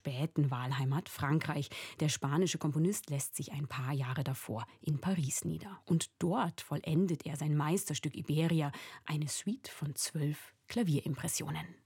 späten Wahlheimat Frankreich. Der spanische Komponist lässt sich ein paar Jahre davor in Paris nieder. Und dort vollendet er sein Meisterstück Iberia, eine Suite von 12 Klavierimpressionen.